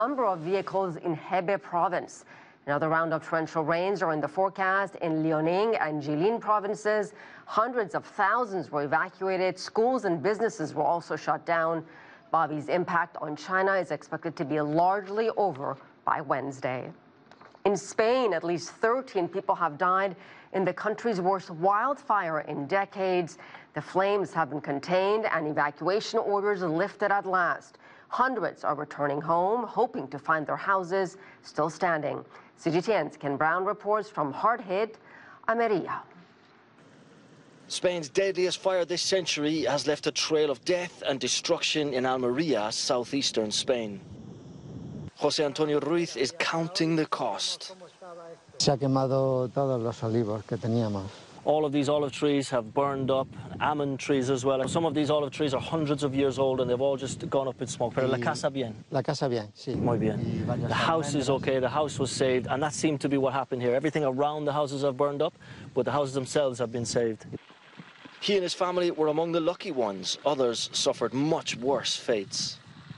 Number of vehicles in Hebei province. Another round of torrential rains are in the forecast in Liaoning and Jilin provinces. Hundreds of thousands were evacuated. Schools and businesses were also shut down. Bobby's impact on China is expected to be largely over by Wednesday. In Spain, at least 13 people have died in the country's worst wildfire in decades. The flames have been contained and evacuation orders lifted at last. Hundreds are returning home, hoping to find their houses still standing. CGTN's Ken Brown reports from hard-hit Almeria. Spain's deadliest fire this century has left a trail of death and destruction in Almeria, southeastern Spain. José Antonio Ruiz is counting the cost. Se ha quemado todos los olivos que teníamos. All of these olive trees have burned up, almond trees as well. Some of these olive trees are hundreds of years old and they've all just gone up in smoke. Pero la casa bien. La casa bien, sí. Muy bien. The house is okay, the house was saved, and that seemed to be what happened here. Everything around the houses have burned up, but the houses themselves have been saved. He and his family were among the lucky ones. Others suffered much worse fates.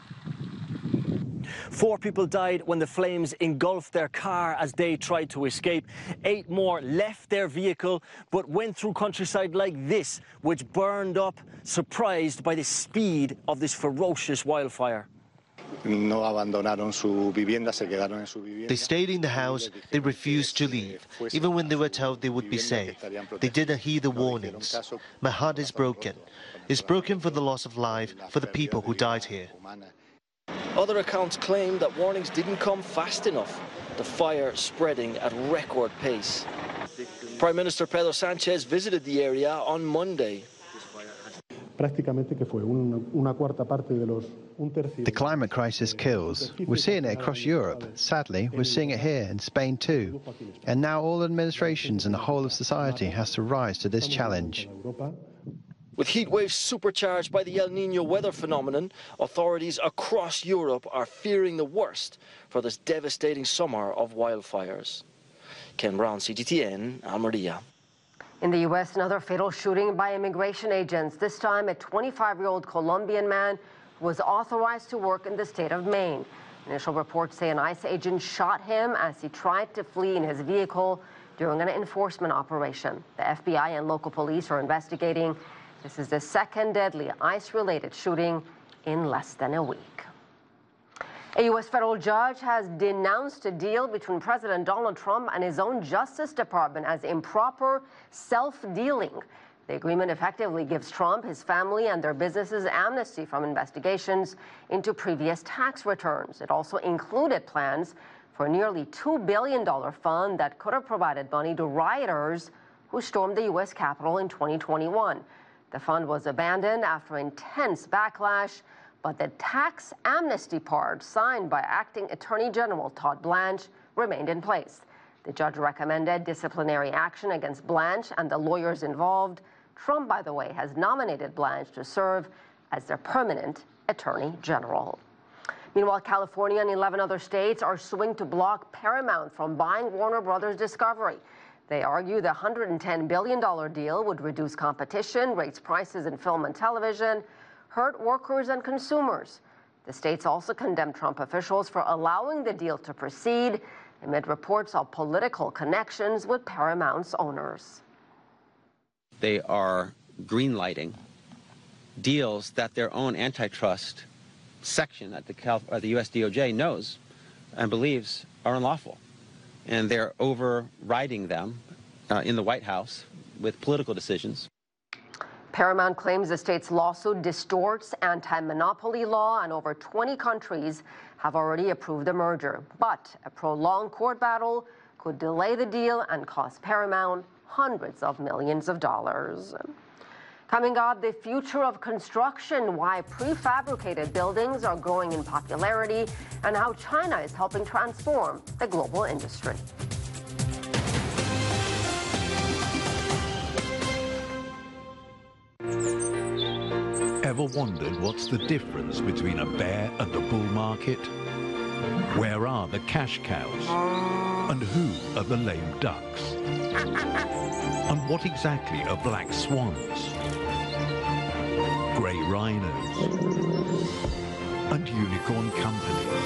4 people died when the flames engulfed their car as they tried to escape. 8 more left their vehicle but went through countryside like this, which burned up, surprised by the speed of this ferocious wildfire. They stayed in the house, they refused to leave, even when they were told they would be safe. They didn't heed the warnings. My heart is broken. It's broken for the loss of life, for the people who died here. Other accounts claim that warnings didn't come fast enough, the fire spreading at record pace. Prime Minister Pedro Sánchez visited the area on Monday. The climate crisis kills. We're seeing it across Europe. Sadly, we're seeing it here in Spain too. And now all administrations and the whole of society has to rise to this challenge. With heat waves supercharged by the El Niño weather phenomenon, authorities across Europe are fearing the worst for this devastating summer of wildfires. Ken Brown, CGTN, Almeria. In the U.S., another fatal shooting by immigration agents, this time a 25-year-old Colombian man who was authorized to work in the state of Maine. Initial reports say an ICE agent shot him as he tried to flee in his vehicle during an enforcement operation. The FBI and local police are investigating. This is the second deadly ICE-related shooting in less than a week. A U.S. federal judge has denounced a deal between President Donald Trump and his own Justice Department as improper self-dealing. The agreement effectively gives Trump, his family, and their businesses amnesty from investigations into previous tax returns. It also included plans for a nearly $2 billion fund that could have provided money to rioters who stormed the U.S. Capitol in 2021. The fund was abandoned after intense backlash, but the tax amnesty part signed by Acting Attorney General Todd Blanche remained in place. The judge recommended disciplinary action against Blanche and the lawyers involved. Trump, by the way, has nominated Blanche to serve as their permanent Attorney General. Meanwhile, California and 11 other states are suing to block Paramount from buying Warner Brothers Discovery. They argue the $110 billion deal would reduce competition, raise prices in film and television, hurt workers and consumers. The states also condemned Trump officials for allowing the deal to proceed amid reports of political connections with Paramount's owners. They are greenlighting deals that their own antitrust section at the U.S. DOJ knows and believes are unlawful. And they're overriding them in the White House with political decisions. Paramount claims the state's lawsuit distorts anti-monopoly law, and over 20 countries have already approved the merger. But a prolonged court battle could delay the deal and cost Paramount hundreds of millions of dollars. Coming up, the future of construction, why prefabricated buildings are growing in popularity, and how China is helping transform the global industry. Ever wondered what's the difference between a bear and a bull market? Where are the cash cows? And who are the lame ducks? And what exactly are black swans? Grey rhinos? And unicorn companies?